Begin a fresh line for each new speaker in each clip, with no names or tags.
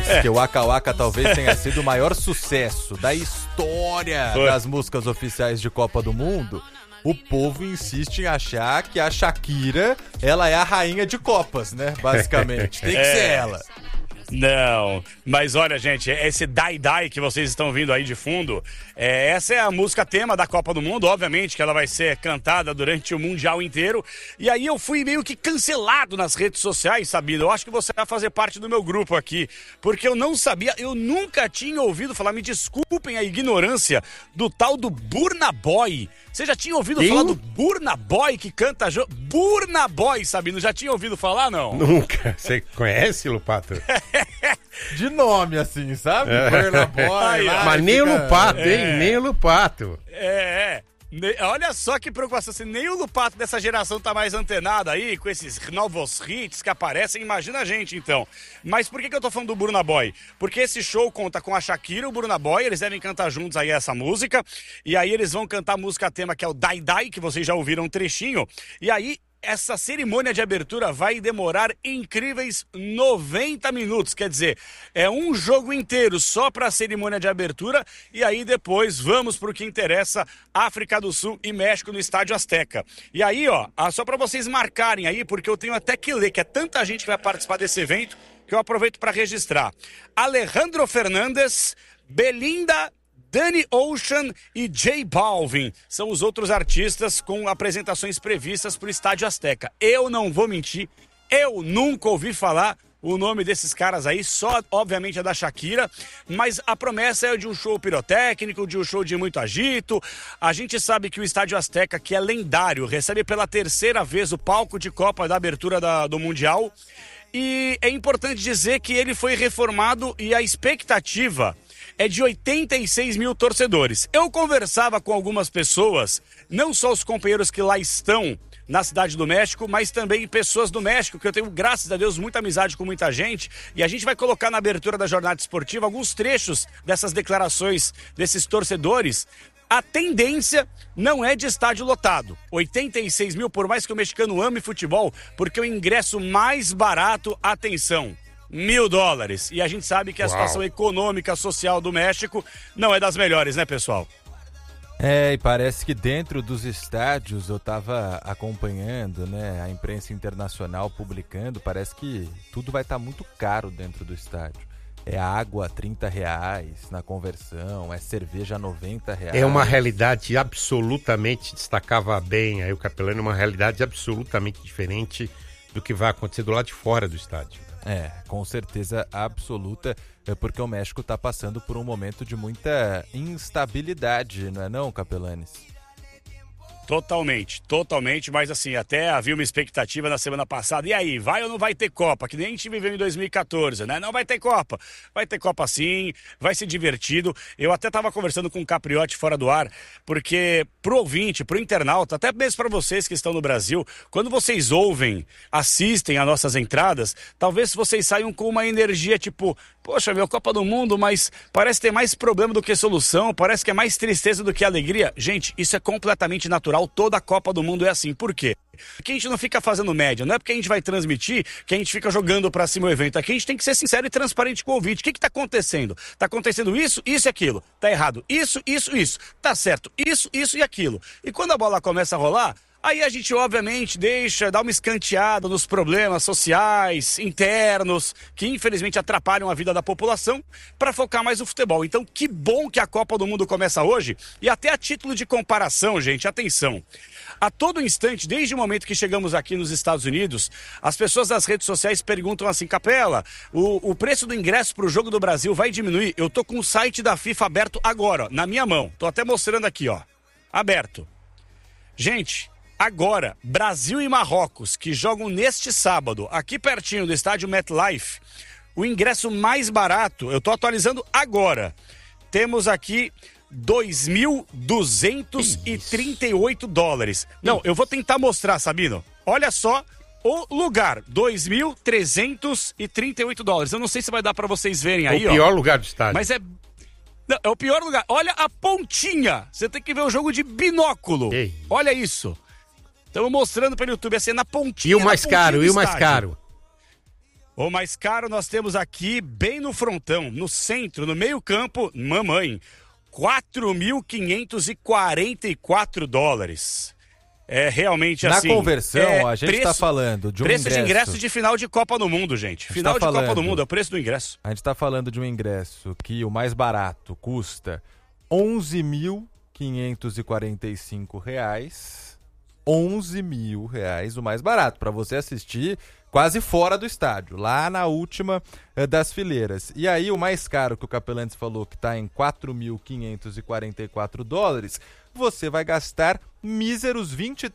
que o Waka Waka talvez tenha sido o maior sucesso da história das músicas oficiais de Copa do Mundo, o povo insiste em achar que a Shakira, ela é a rainha de Copas, né? Basicamente. Tem que ser ela.
Não, mas olha, gente, esse Dai Dai que vocês estão ouvindo aí de fundo, essa é a música tema da Copa do Mundo, obviamente que ela vai ser cantada durante o Mundial inteiro, e aí eu fui meio que cancelado nas redes sociais, Sabino. Eu acho que você vai fazer parte do meu grupo aqui, porque eu não sabia, eu nunca tinha ouvido falar, me desculpem a ignorância, do tal do Burna Boy. Você já tinha ouvido falar do Burna Boy que canta... Burna Boy, Sabino, já tinha ouvido falar, não?
Nunca. Você conhece, Lupato?
De nome, assim, sabe? Burna Boy.
Mas nem o Lupato, hein? Nem o Lupato.
Olha só que preocupação, assim, nem o Lupato dessa geração tá mais antenado aí, com esses novos hits que aparecem, imagina a gente, então. Mas por que eu tô falando do Burna Boy? Porque esse show conta com a Shakira e o Burna Boy, eles devem cantar juntos aí essa música, e aí eles vão cantar a música tema, que é o Dai Dai, que vocês já ouviram um trechinho, e aí essa cerimônia de abertura vai demorar incríveis 90 minutos, quer dizer, é um jogo inteiro só para a cerimônia de abertura e aí depois vamos para o que interessa, África do Sul e México no Estádio Azteca. E aí, ó, só para vocês marcarem aí, porque eu tenho até que ler, que é tanta gente que vai participar desse evento, que eu aproveito para registrar. Alejandro Fernandes, Belinda, Danny Ocean e J Balvin são os outros artistas com apresentações previstas para o Estádio Azteca. Eu não vou mentir, eu nunca ouvi falar o nome desses caras aí, só obviamente é da Shakira, mas a promessa é de um show pirotécnico, de um show de muito agito. A gente sabe que o Estádio Azteca, que é lendário, recebe pela terceira vez o palco de Copa da abertura do Mundial. E é importante dizer que ele foi reformado e a expectativa é de 86 mil torcedores. Eu conversava com algumas pessoas, não só os companheiros que lá estão na Cidade do México, mas também pessoas do México, que eu tenho, graças a Deus, muita amizade com muita gente, e a gente vai colocar na abertura da jornada esportiva alguns trechos dessas declarações desses torcedores. A tendência não é de estádio lotado. 86 mil, por mais que o mexicano ame futebol, porque o ingresso mais barato, atenção, $1.000. E a gente sabe que a situação econômica, social do México não é das melhores, né, pessoal?
E parece que dentro dos estádios, eu estava acompanhando, né, a imprensa internacional publicando, parece que tudo vai estar muito caro dentro do estádio. É água R$30 na conversão, é cerveja R$90.
É uma realidade absolutamente, destacava bem aí o Capelano, uma realidade absolutamente diferente do que vai acontecer do lado de fora do estádio.
Com certeza absoluta, porque o México está passando por um momento de muita instabilidade, não é não, Capelanes?
Totalmente, mas assim, até havia uma expectativa na semana passada, e aí, vai ou não vai ter Copa? Que nem a gente viveu em 2014, né? Não vai ter Copa sim, vai ser divertido. Eu até estava conversando com o Capriotti fora do ar, porque pro ouvinte, pro internauta, até mesmo para vocês que estão no Brasil, quando vocês ouvem, assistem às nossas entradas, talvez vocês saiam com uma energia tipo, poxa, meu, Copa do Mundo, mas parece ter mais problema do que solução, parece que é mais tristeza do que alegria. Gente, isso é completamente natural. Toda a Copa do Mundo é assim. Por quê? Porque a gente não fica fazendo média, não é porque a gente vai transmitir que a gente fica jogando pra cima o evento. Aqui a gente tem que ser sincero e transparente com o ouvinte. O que tá acontecendo? Tá acontecendo isso e aquilo. Tá errado isso. Tá certo isso e aquilo. E quando a bola começa a rolar, aí a gente, obviamente, dá uma escanteada nos problemas sociais, internos, que infelizmente atrapalham a vida da população, para focar mais no futebol. Então, que bom que a Copa do Mundo começa hoje, e até a título de comparação, gente, atenção. A todo instante, desde o momento que chegamos aqui nos Estados Unidos, as pessoas das redes sociais perguntam assim, Capela, o preço do ingresso para o Jogo do Brasil vai diminuir? Eu tô com o site da FIFA aberto agora, ó, na minha mão. Tô até mostrando aqui, ó, aberto. Gente, agora, Brasil e Marrocos, que jogam neste sábado, aqui pertinho do estádio MetLife, o ingresso mais barato, eu tô atualizando agora, temos aqui $2.238. Não, eu vou tentar mostrar, Sabino. Olha só o lugar, $2.338. Eu não sei se vai dar pra vocês verem aí, ó.
O pior lugar do estádio.
Mas não, é o pior lugar. Olha a pontinha. Você tem que ver o jogo de binóculo.
Ei.
Olha isso. Estamos mostrando pelo YouTube, assim, na pontinha.
E o mais caro,
do estádio. O mais caro nós temos aqui, bem no frontão, no centro, no meio campo, mamãe, $4.544. É realmente assim.
Na conversão, a gente está falando de um
preço de ingresso de final de Copa do Mundo, gente. Final de Copa do Mundo é o preço do ingresso.
A gente está falando de um ingresso que o mais barato custa R$11.545. R$11.000 o mais barato, para você assistir quase fora do estádio, lá na última das fileiras. E aí o mais caro que o Capelanes falou, que está em $4.544, você vai gastar míseros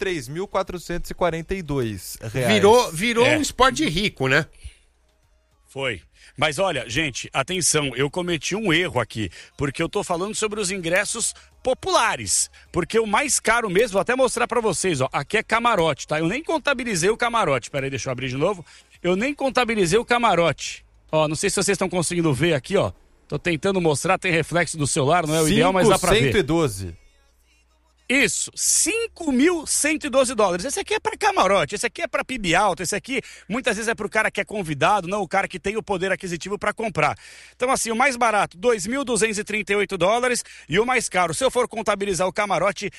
R$23.442.
Virou um esporte de rico, né?
Foi. Mas olha, gente, atenção, eu cometi um erro aqui, porque eu tô falando sobre os ingressos populares, porque o mais caro mesmo, vou até mostrar pra vocês, ó, aqui é camarote, tá? Eu nem contabilizei o camarote, peraí, deixa eu abrir de novo, eu nem contabilizei o camarote, ó, não sei se vocês estão conseguindo ver aqui, ó, tô tentando mostrar, tem reflexo do celular, não é o ideal, mas dá pra ver.
$112.
Isso, $5.112. Esse aqui é para camarote, esse aqui é para PIB alto, esse aqui muitas vezes é para o cara que é convidado, não o cara que tem o poder aquisitivo para comprar. Então assim, o mais barato, $2.238 e o mais caro, se eu for contabilizar o camarote,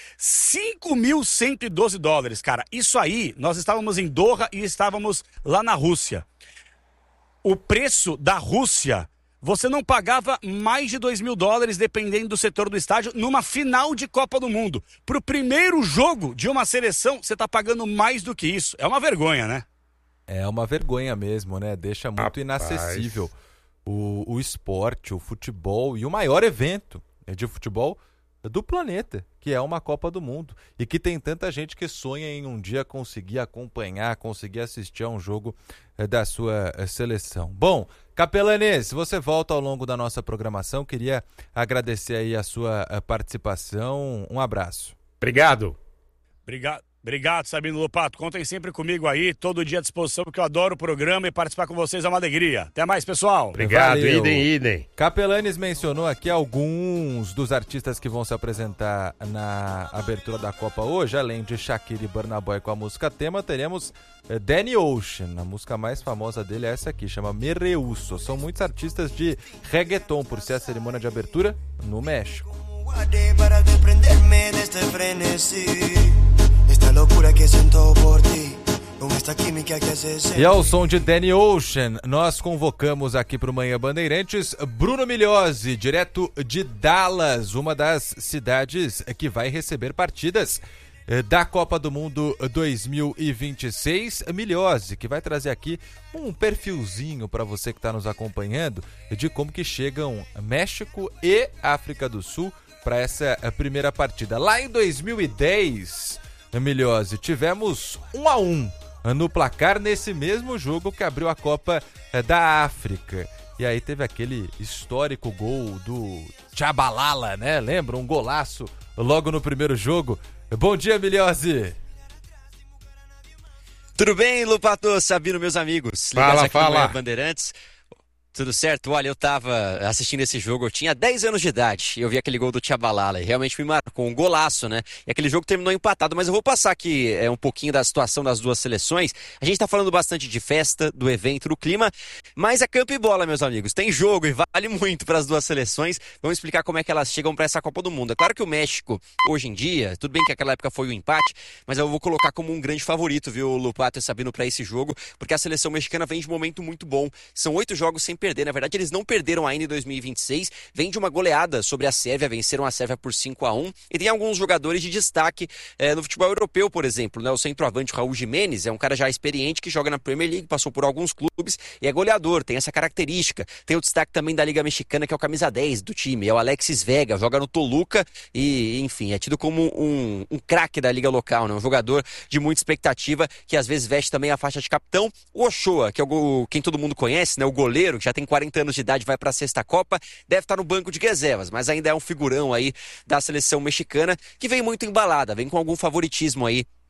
$5.112. Cara, isso aí, nós estávamos em Doha e estávamos lá na Rússia. O preço da Rússia, você não pagava mais de $2.000, dependendo do setor do estádio, numa final de Copa do Mundo. Para o primeiro jogo de uma seleção, você está pagando mais do que isso. É uma vergonha, né?
É uma vergonha mesmo, né? Deixa muito inacessível o esporte, o futebol e o maior evento de futebol do planeta, que é uma Copa do Mundo. E que tem tanta gente que sonha em um dia conseguir acompanhar, conseguir assistir a um jogo da sua seleção. Bom, Capelanes, você volta ao longo da nossa programação. Queria agradecer aí a sua participação. Um abraço.
Obrigado, Sabino Lopato. Contem sempre comigo aí, todo dia à disposição, porque eu adoro o programa e participar com vocês é uma alegria. Até mais, pessoal.
Obrigado, idem.
Capelanes mencionou aqui alguns dos artistas que vão se apresentar na abertura da Copa hoje. Além de Shakira e Burna Boy com a música tema, teremos Danny Ocean. A música mais famosa dele é essa aqui, chama Me Rehuso. São muitos artistas de reggaeton, por ser a cerimônia de abertura no México. E ao som de Danny Ocean, nós convocamos aqui para o Manhã Bandeirantes Bruno Migliozzi, direto de Dallas, uma das cidades que vai receber partidas da Copa do Mundo 2026. Migliozzi, que vai trazer aqui um perfilzinho para você que está nos acompanhando de como que chegam México e África do Sul para essa primeira partida. Lá em 2010, Migliozzi, tivemos 1-1 no placar nesse mesmo jogo que abriu a Copa da África. E aí teve aquele histórico gol do Tchabalala, né? Lembra? Um golaço logo no primeiro jogo. Bom dia, Migliozzi.
Tudo bem, Lopato, Sabino, meus amigos?
Fala.
Bandeirantes. Tudo certo? Olha, eu tava assistindo esse jogo, eu tinha 10 anos de idade, e eu vi aquele gol do Tchabalala, e realmente me marcou, um golaço, né? E aquele jogo terminou empatado, mas eu vou passar aqui um pouquinho da situação das duas seleções. A gente tá falando bastante de festa, do evento, do clima, mas é campo e bola, meus amigos. Tem jogo e vale muito para as duas seleções. Vamos explicar como é que elas chegam para essa Copa do Mundo. É claro que o México, hoje em dia, tudo bem que aquela época foi um empate, mas eu vou colocar como um grande favorito, viu, Lopato e Sabino, para esse jogo, porque a seleção mexicana vem de um momento muito bom. São 8 jogos sem perder, na verdade eles não perderam ainda em 2026, vem de uma goleada sobre a Sérvia, venceram a Sérvia por 5-1, e tem alguns jogadores de destaque no futebol europeu, por exemplo, né? O centroavante Raul Jiménez é um cara já experiente que joga na Premier League, passou por alguns clubes e é goleador, tem essa característica. Tem o destaque também da Liga Mexicana, que é o camisa 10 do time, é o Alexis Vega, joga no Toluca e, enfim, é tido como um craque da liga local, né? Um jogador de muita expectativa, que às vezes veste também a faixa de capitão. O Ochoa, que é quem todo mundo conhece, né? O goleiro, que já tem 40 anos de idade, vai para a sexta Copa, deve estar no banco de reservas, mas ainda é um figurão aí da seleção mexicana, que vem muito embalada, vem com algum favoritismo aí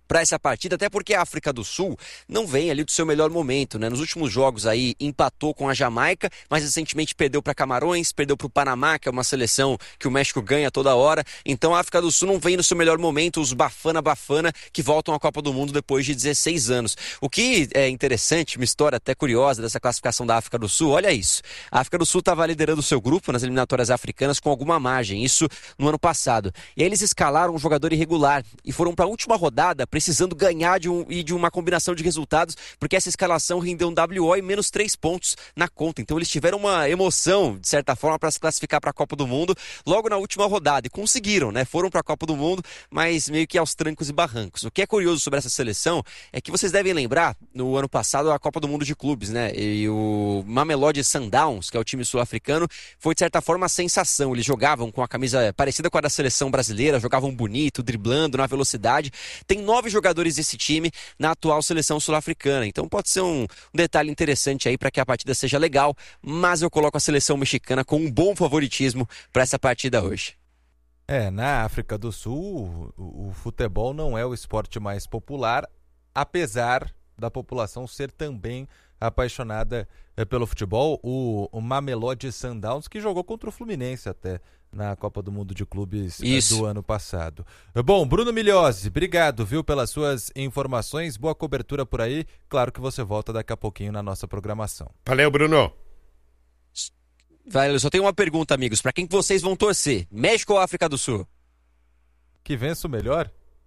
para essa partida, até porque a África do Sul não vem ali do seu melhor momento, né? Nos últimos jogos aí empatou com a Jamaica, mas recentemente perdeu para Camarões, perdeu para o Panamá, que é uma seleção que o México ganha toda hora. Então a África do Sul não vem no seu melhor momento, os Bafana que voltam à Copa do Mundo depois de 16 anos. O que é interessante, uma história até curiosa dessa classificação da África do Sul, olha isso. A África do Sul estava liderando o seu grupo nas eliminatórias africanas com alguma margem, isso no ano passado. E aí eles escalaram um jogador irregular e foram para a última rodada precisando ganhar de uma combinação de resultados, porque essa escalação rendeu um WO e menos 3 pontos na conta. Então eles tiveram uma emoção, de certa forma, para se classificar para a Copa do Mundo logo na última rodada. E conseguiram, né? Foram para a Copa do Mundo, mas meio que aos trancos e barrancos. O que é curioso sobre essa seleção é que vocês devem lembrar, no ano passado, a Copa do Mundo de Clubes, né? E o Mamelodi Sundowns, que é o time sul-africano, foi de certa forma a sensação. Eles jogavam com a camisa parecida com a da seleção brasileira, jogavam bonito, driblando, na velocidade. Tem 9 jogadores desse time na atual seleção sul-africana. Então pode ser um detalhe interessante aí para que a partida seja legal, mas eu coloco a seleção mexicana com um bom favoritismo para essa partida hoje.
Na África do Sul, o futebol não é o esporte mais popular, apesar da população ser também apaixonada pelo futebol. O Mamelodi Sundowns, que jogou contra o Fluminense até na Copa do Mundo de Clubes do ano passado. Bom, Bruno Migliozzi, obrigado, viu, pelas suas informações, boa cobertura por aí. Claro que você volta daqui a pouquinho na nossa programação.
Valeu, Bruno.
Eu só tenho uma pergunta, amigos. Para quem que vocês vão torcer? México ou África do Sul?
Que vença o melhor?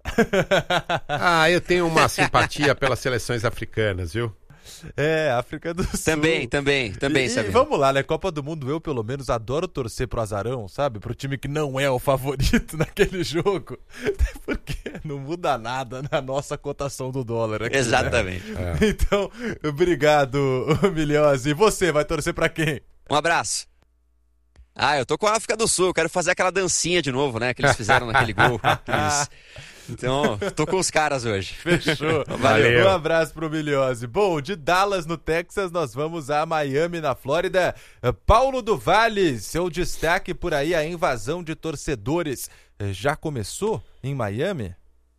Eu tenho uma simpatia pelas seleções africanas, viu?
África do Sul.
Também, sabe?
E vamos lá, né? Copa do Mundo, eu pelo menos adoro torcer pro azarão, sabe? Pro time que não é o favorito naquele jogo. Porque não muda nada na nossa cotação do dólar aqui.
Exatamente.
Né? Então, obrigado, Migliozzi. E você, vai torcer pra quem?
Um abraço. Eu tô com a África do Sul, eu quero fazer aquela dancinha de novo, né? Que eles fizeram naquele gol. Então, tô com os caras hoje.
Fechou.
Valeu.
Um abraço pro Migliozzi. Bom, de Dallas, no Texas, nós vamos a Miami, na Flórida. Paulo do Vale, seu destaque por aí, a invasão de torcedores. Já começou em Miami?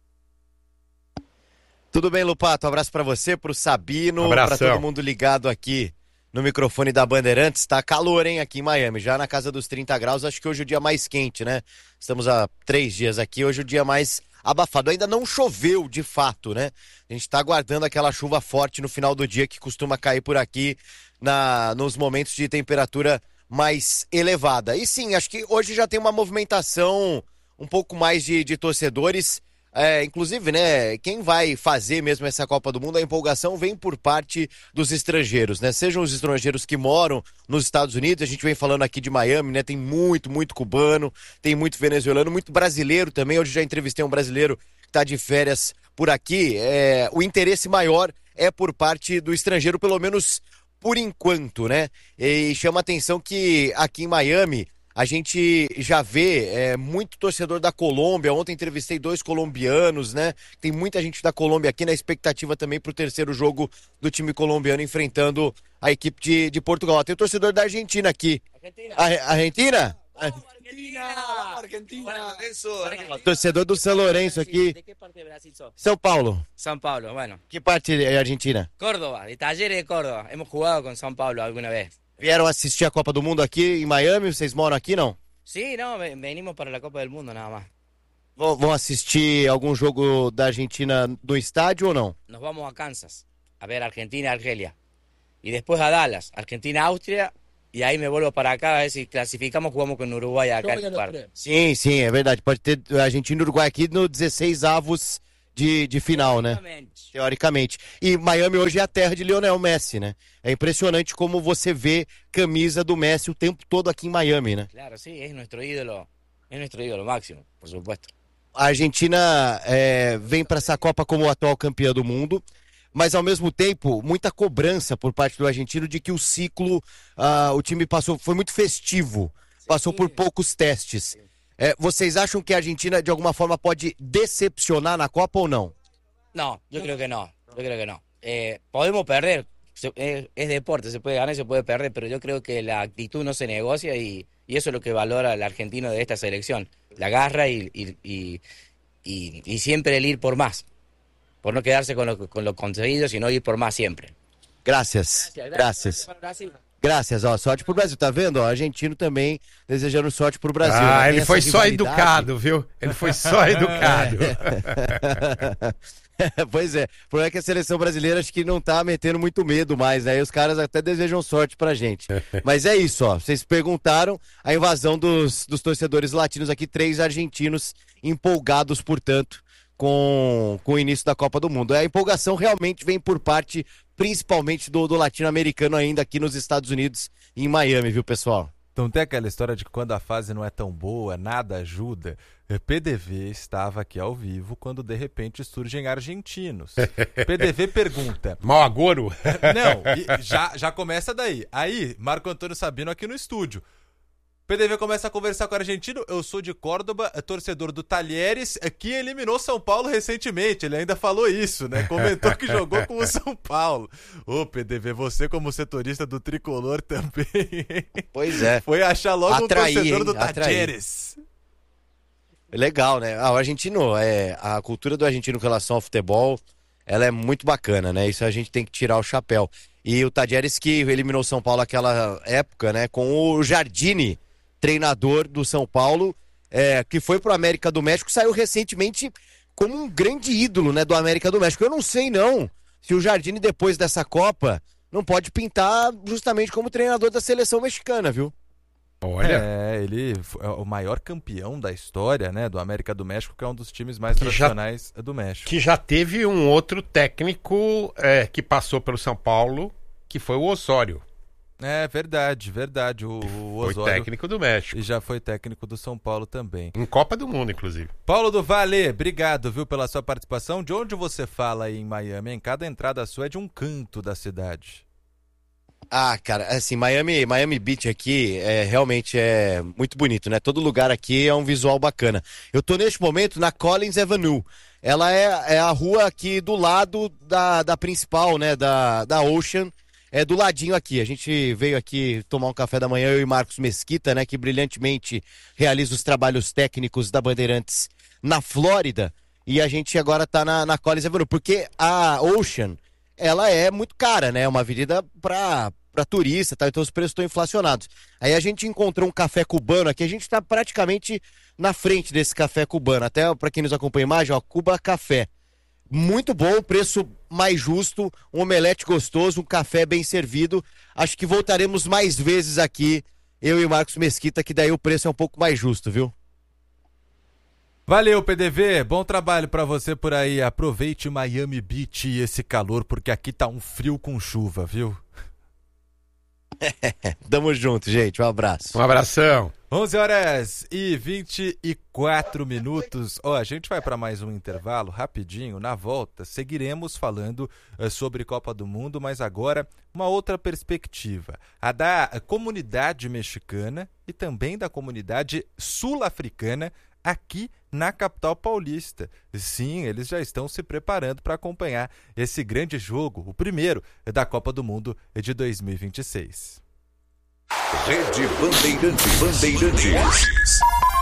Tudo bem, Lupato? Um abraço pra você, pro Sabino,
Abração.
pra todo mundo ligado aqui no microfone da Bandeirantes. Tá calor, hein, aqui em Miami, já na casa dos 30 graus. Acho que hoje é o dia mais quente, né? Estamos há 3 dias aqui, hoje é o dia mais abafado. Ainda não choveu, de fato, né? A gente tá aguardando aquela chuva forte no final do dia que costuma cair por aqui nos momentos de temperatura mais elevada. E sim, acho que hoje já tem uma movimentação um pouco mais de torcedores. Inclusive, né, quem vai fazer mesmo essa Copa do Mundo, a empolgação vem por parte dos estrangeiros, né? Sejam os estrangeiros que moram nos Estados Unidos, a gente vem falando aqui de Miami, né? Tem muito cubano, tem muito venezuelano, muito brasileiro também. Hoje já entrevistei um brasileiro que está de férias por aqui. O interesse maior é por parte do estrangeiro, pelo menos por enquanto, né? E chama a atenção que aqui em Miami a gente já vê muito torcedor da Colômbia. Ontem entrevistei 2 colombianos, né? Tem muita gente da Colômbia aqui, na expectativa também para o terceiro jogo do time colombiano enfrentando a equipe de Portugal. Tem o torcedor da Argentina aqui. Argentina?
Argentina.
Torcedor do São Lourenço aqui.
¿De qué parte de Brasil sos?
São Paulo.
São Paulo, bueno.
Que parte é Argentina?
Córdoba, de Talleres de Córdoba. Hemos jugado con São Paulo alguna vez.
Vieram assistir a Copa do Mundo aqui em Miami? Vocês moram aqui, não?
Sí, no, venimos para la Copa del Mundo nada más.
Vão assistir algum jogo da Argentina no estádio ou não?
Nos vamos a Kansas a ver Argentina y Argelia. Y después a Dallas, Argentina-Austria. Y ahí me vuelvo para acá a ver si clasificamos, jugamos con Uruguay acá en el parque.
Sim, é verdade. Pode ter Argentina e Uruguai aqui no 16 avos de final, né? Teoricamente. E Miami hoje é a terra de Lionel Messi, né? É impressionante como você vê camisa do Messi o tempo todo aqui em Miami, né?
Claro, sí, es nuestro ídolo máximo, por supuesto.
A Argentina vem para essa Copa como atual campeã do mundo, mas ao mesmo tempo, muita cobrança por parte do argentino de que o ciclo, o time foi muito festivo, passou por poucos testes. Vocês acham que a Argentina, de alguma forma, pode decepcionar na Copa ou não?
No, yo creo que no. Podemos perder, es deporte, se puede ganar y se puede perder, pero yo creo que la actitud no se negocia y eso es lo que valora el argentino de esta selección, la garra y siempre el ir por más. por no quedarse con lo conseguido, sino ir por más siempre.
Graças. Graças, ó, sorte pro Brasil, tá vendo? Ó, argentino também desejando sorte pro Brasil.
Ah, ele foi só educado, viu? Ele foi só educado.
Pois é, o problema é que a seleção brasileira acho que não tá metendo muito medo mais, né? E os caras até desejam sorte pra gente. Mas é isso, ó, vocês perguntaram, a invasão dos torcedores latinos aqui, 3 argentinos empolgados, portanto, com o início da Copa do Mundo. A empolgação realmente vem por parte, principalmente do latino-americano ainda aqui nos Estados Unidos, em Miami, viu, pessoal?
Então tem aquela história de que quando a fase não é tão boa, nada ajuda. PDV estava aqui ao vivo quando de repente surgem argentinos. PDV pergunta...
Mau agouro?
Não, já começa daí. Aí, Marco Antônio Sabino aqui no estúdio. PDV começa a conversar com o argentino. Eu sou de Córdoba, torcedor do Talheres, que eliminou São Paulo recentemente. Ele ainda falou isso, né? Comentou que jogou com o São Paulo. Ô, PDV, você como setorista do Tricolor também.
Pois é.
Foi achar logo
Atrair,
um torcedor do
atrair.
Talheres.
Legal, né? O argentino, a cultura do argentino em relação ao futebol, ela é muito bacana, né? Isso a gente tem que tirar o chapéu. E o Talheres que eliminou São Paulo naquela época, né? Com o Jardine, treinador do São Paulo, que foi pro América do México, saiu recentemente como um grande ídolo, né, do América do México. Eu não sei não se o Jardine depois dessa Copa não pode pintar justamente como treinador da seleção mexicana, viu?
Olha.
Ele é o maior campeão da história, né, do América do México, que é um dos times mais tradicionais do México.
Que já teve um outro técnico que passou pelo São Paulo, que foi o Osório.
É verdade. O
Foi
Osório
técnico do México.
e já foi técnico do São Paulo também.
Em Copa do Mundo, inclusive.
Paulo do Vale, obrigado, viu, pela sua participação. De onde você fala aí em Miami, hein? Cada entrada sua é de um canto da cidade.
Ah, cara, assim, Miami Beach aqui realmente é muito bonito, né? Todo lugar aqui é um visual bacana. Eu tô neste momento na Collins Avenue. Ela é a rua aqui do lado da principal, né? Da Ocean. É do ladinho aqui. A gente veio aqui tomar um café da manhã, eu e Marcos Mesquita, né? Que brilhantemente realiza os trabalhos técnicos da Bandeirantes na Flórida. E a gente agora tá na Collins Avenue, porque a Ocean, ela é muito cara, né? É uma avenida pra turista, tá? Então os preços estão inflacionados. Aí a gente encontrou um café cubano aqui, a gente tá praticamente na frente desse café cubano. Até pra quem nos acompanha a imagem, ó, Cuba Café. Muito bom, preço mais justo, um omelete gostoso, um café bem servido. Acho que voltaremos mais vezes aqui, eu e o Marcos Mesquita, que daí o preço é um pouco mais justo, viu?
Valeu, PDV, bom trabalho pra você por aí. Aproveite Miami Beach e esse calor, porque aqui tá um frio com chuva, viu?
Tamo junto, gente, um abraço.
Um abração.
11h24. Ó, a gente vai para mais um intervalo rapidinho. Na volta, seguiremos falando sobre Copa do Mundo, mas agora uma outra perspectiva, a da comunidade mexicana e também da comunidade sul-africana aqui na capital paulista. Sim, eles já estão se preparando para acompanhar esse grande jogo, o primeiro da Copa do Mundo de 2026.
Rede Bandeirantes.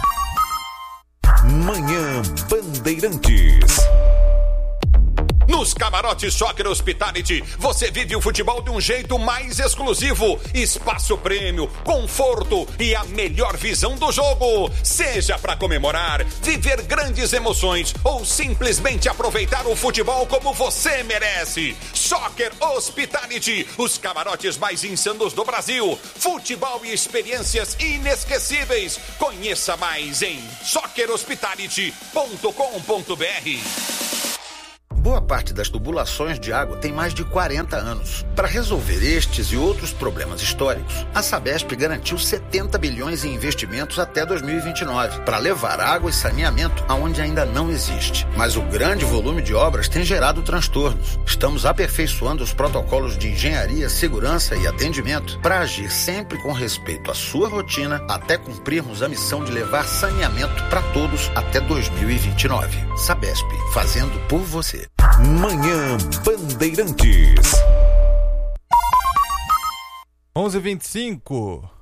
Manhã Bandeirantes.
Nos camarotes Soccer Hospitality, você vive o futebol de um jeito mais exclusivo. Espaço prêmio, conforto e a melhor visão do jogo. Seja para comemorar, viver grandes emoções ou simplesmente aproveitar o futebol como você merece. Soccer Hospitality, os camarotes mais insanos do Brasil. Futebol e experiências inesquecíveis. Conheça mais em soccerhospitality.com.br.
Boa parte das tubulações de água tem mais de 40 anos. Para resolver estes e outros problemas históricos, a Sabesp garantiu 70 bilhões em investimentos até 2029 para levar água e saneamento aonde ainda não existe. Mas o grande volume de obras tem gerado transtornos. Estamos aperfeiçoando os protocolos de engenharia, segurança e atendimento para agir sempre com respeito à sua rotina até cumprirmos a missão de levar saneamento para todos até 2029. Sabesp, fazendo por você.
Manhã Bandeirantes.
11h25.